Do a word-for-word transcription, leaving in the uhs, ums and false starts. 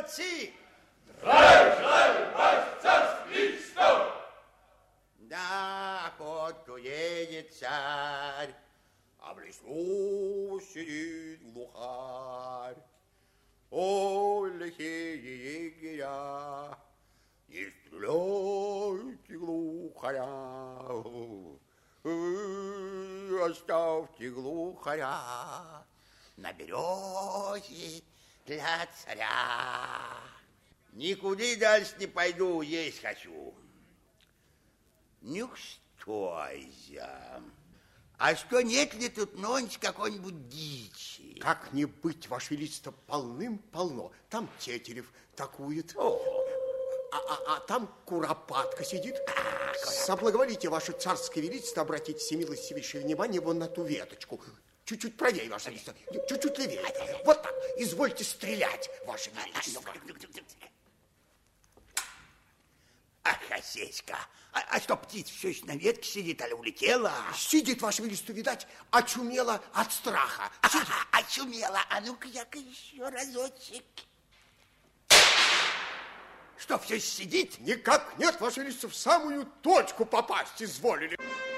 молодцы! Здравия желаю, ваше царство величество! Да, охоту едет царь, а в лесу сидит глухарь. Ой, лихие егеря, не стреляйте глухаря, оставьте глухаря на березе для царя. Никуда дальше не пойду, есть хочу. Ну что, Айзя, а что, нет ли тут нонч какой-нибудь дичи? Как не быть, ваше величество, полным-полно. Там тетерев такует. О. А, а, а там куропатка сидит. А, Соблаговолите, ваше царское величество, обратить всемилостивейшее внимание вон на ту веточку. Чуть-чуть правее, ваше величество. Чуть-чуть левее. Вот так. Извольте стрелять, ваше величество. Ах, Осеська, а, а что, птица все еще на ветке сидит, али улетела? Сидит, ваше величество, видать, очумела от страха. Сидит. А, очумела. А ну-ка, я-ка еще разочек. Что, все сидит? Никак нет, ваше величество, в самую точку попасть изволили.